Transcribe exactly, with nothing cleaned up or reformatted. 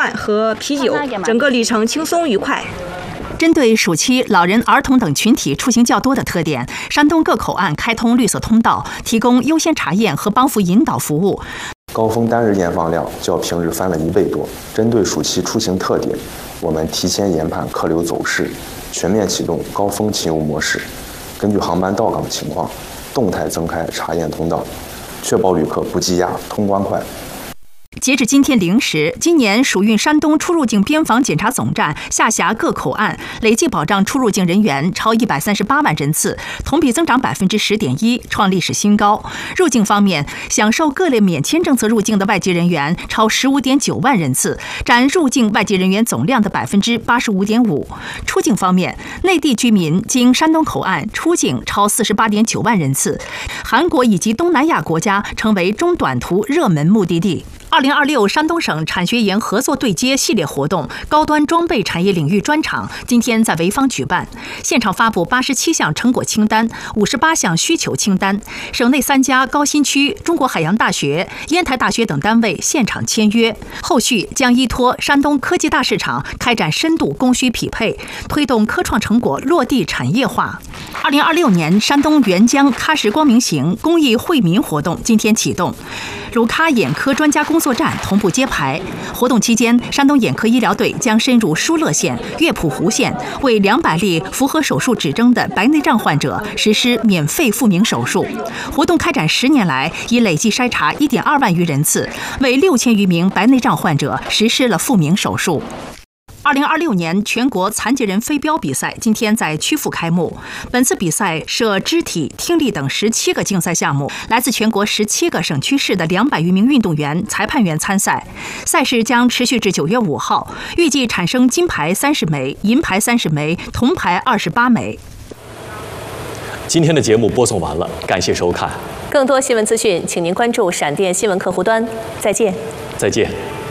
饭和啤酒，整个旅程轻松愉快。 针对暑期老人、儿童等群体出行较多的特点，山东各口岸开通绿色通道，提供优先查验和帮扶引导服务。 高峰单日验放量较平日翻了一倍多。针对暑期出行特点，我们提前研判客流走势，全面启动高峰勤务模式，根据航班到港情况，动态增开查验通道，确保旅客不积压、通关快。 截至今天零时，今年属运山东出入境边防检查总站下辖各口岸累计保障出入境人员超一百三十八万人次，同比增长百分之十点一，创历史新高。入境方面，享受各类免签政策入境的外籍人员超十五点九万人次，占入境外籍人员总量的百分之八十五点五。出境方面，内地居民经山东口岸出境超四十八点九万人次，韩国以及东南亚国家成为中短途热门目的地。二零二六山东省产学研合作对接系列活动高端装备产业领域专场今天在潍坊举办，现场发布八十七项成果清单、五十八项需求清单。省内三家高新区、中国海洋大学、烟台大学等单位现场签约，后续将依托山东科技大市场开展深度供需匹配，推动科创成果落地产业化。二零二六年山东沅江喀什光明行公益惠民活动今天启动，鲁喀眼科专家工作站同步揭牌。活动期间，山东眼科医疗队将深入疏勒县、乐浦湖县，为两百例符合手术指征的白内障患者实施免费复明手术。活动开展十年来，已累计筛查一点二万余人次，为六千余名白内障患者实施了复明手术。二零二六年全国残疾人飞镖比赛今天在曲阜开幕。本次比赛设肢体、听力等十七个竞赛项目，来自全国十七个省区市的两百余名运动员、裁判员参赛。赛事将持续至九月五号，预计产生金牌三十枚、银牌三十枚、铜牌二十八枚。 今天的节目播送完了，感谢收看。 更多新闻资讯，请您关注闪电新闻客户端。再见。 再见。